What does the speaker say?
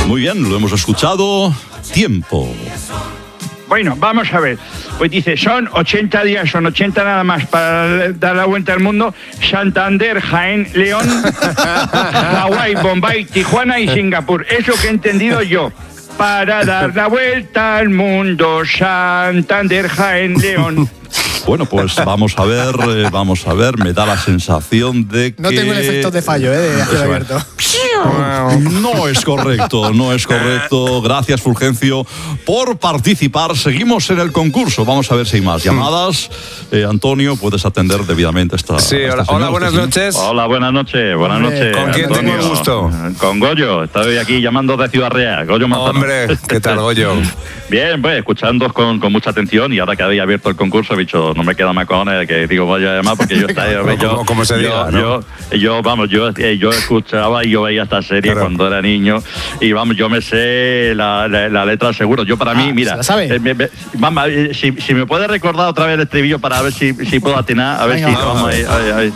Muy bien, lo hemos escuchado. Tiempo. Bueno, vamos a ver. Pues dice, son 80 días, son 80 nada más para dar la vuelta al mundo. Santander, Jaén, León, Hawái, Bombay, Tijuana y Singapur. Es lo que he entendido yo. Para dar la vuelta al mundo, Santander, Jaén, León. Bueno, pues vamos a ver, me da la sensación de que... No tengo el efecto de fallo, de cielo abierto. No es correcto. Gracias, Fulgencio, por participar. Seguimos en el concurso. Vamos a ver si hay más llamadas. Antonio, puedes atender debidamente esta... Sí, hola, buenas noches. Hola, buenas noches. Buenas noches. ¿Con quién tengo el gusto? Con Goyo. Estoy aquí llamando de Ciudad Real. Goyo Manzano. Hombre, ¿qué tal, Goyo? Bien, pues escuchándoos con mucha atención, y ahora que habéis abierto el concurso he dicho, no me queda más cojones que digo voy a llamar porque yo como se diga, ¿no? yo escuchaba y yo veía esta serie, claro, cuando era niño, y vamos, yo me sé la letra seguro. Yo para mí, mira, si me puedes recordar otra vez el estribillo para ver si puedo atinar, a ver. Venga, si vamos ahí.